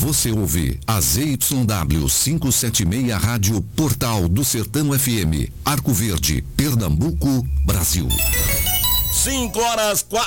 Você ouve a ZYW 576 Rádio Portal do Sertão FM, Arco Verde, Pernambuco, Brasil. 5 horas,